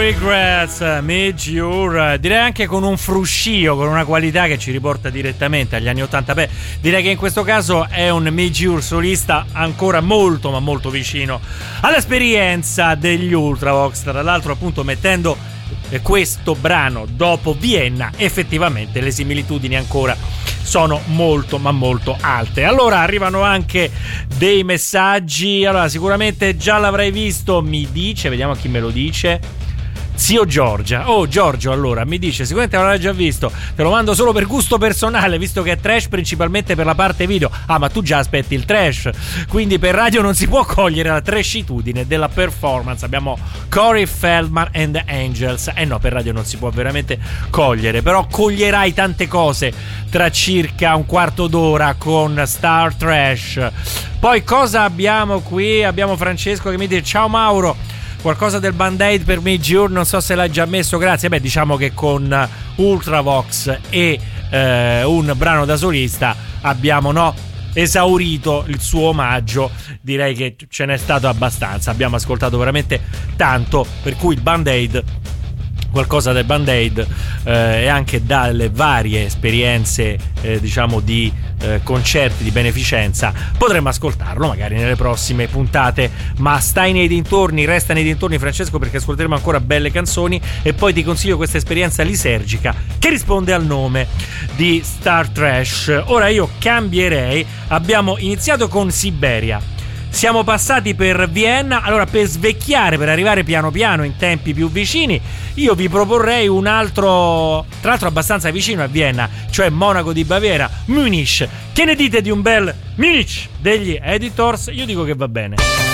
Regrets, Major, direi anche con un fruscio, con una qualità che ci riporta direttamente agli anni 80. Beh, direi che in questo caso è un Major solista ancora molto ma molto vicino all'esperienza degli Ultravox, tra l'altro appunto mettendo questo brano dopo Vienna. Effettivamente le similitudini ancora sono molto ma molto alte. Allora arrivano anche dei messaggi. Allora, sicuramente già l'avrai visto, mi dice, vediamo chi me lo dice. Zio Giorgia. Oh Giorgio, allora mi dice sicuramente l'avrai già visto, te lo mando solo per gusto personale, visto che è trash principalmente per la parte video. Ah, ma tu già aspetti il trash, quindi per radio non si può cogliere la trashitudine della performance. Abbiamo Corey Feldman and the Angels. No, per radio non si può veramente cogliere, però coglierai tante cose tra circa un quarto d'ora con Star Trash. Poi cosa abbiamo qui? Abbiamo Francesco che mi dice: ciao Mauro, qualcosa del Band-Aid per Major, non so se l'hai già messo, grazie. Beh, diciamo che con Ultravox e un brano da solista abbiamo esaurito il suo omaggio. Direi che ce n'è stato abbastanza, abbiamo ascoltato veramente tanto, per cui il Band-Aid, qualcosa del Band-Aid e anche dalle varie esperienze diciamo di concerti di beneficenza potremmo ascoltarlo magari nelle prossime puntate. Ma stai nei dintorni, resta nei dintorni Francesco, perché ascolteremo ancora belle canzoni e poi ti consiglio questa esperienza lisergica che risponde al nome di Star Trash. Ora io cambierei, abbiamo iniziato con Siberia, siamo passati per Vienna. Allora, per svecchiare, per arrivare piano piano in tempi più vicini, io vi proporrei un altro, tra l'altro abbastanza vicino a Vienna, cioè Monaco di Baviera, Munich. Che ne dite di un bel Munich degli Editors? Io dico che va bene.